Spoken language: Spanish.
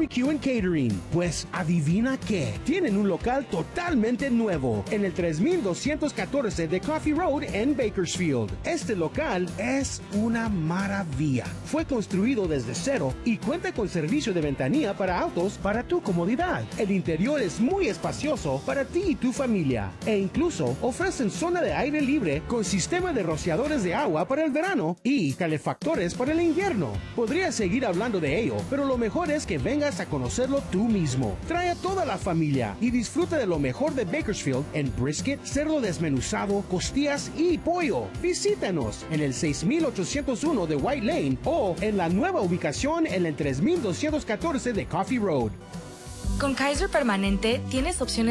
Barbecue and Catering. Pues adivina qué, tienen un local totalmente nuevo en el 3214 de Coffee Road en Bakersfield. Este local es una maravilla. Fue construido desde cero y cuenta con servicio de ventanilla para autos para tu comodidad. El interior es muy espacioso para ti y tu familia e incluso ofrecen zona de aire libre con sistema de rociadores de agua para el verano y calefactores para el invierno. Podrías seguir hablando de ello, pero lo mejor es que vengas a conocerlo tú mismo. Trae a toda la familia y disfruta de lo mejor de Bakersfield en brisket, cerdo desmenuzado, costillas y pollo. Visítanos en el 6801 de White Lane o en la nueva ubicación en el 3214 de Coffee Road. Con Kaiser Permanente tienes opciones